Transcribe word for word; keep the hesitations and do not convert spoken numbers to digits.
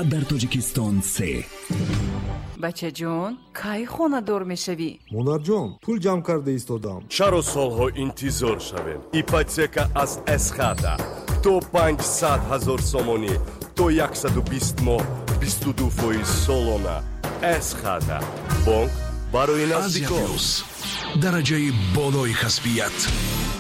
و در تاجیکستان سه. بچه جون کی خانه دار میشوی؟ монар ҷон пул ҷамъ карда истодам. чаро солҳо интизор шавем? ипотека аз эсхата то панҷсад ҳазор сомонӣ то яксаду бист моҳ бисту ду фоиз солона. эсхата бонк барои наздикон. азия плюс дараҷаи болои касбият.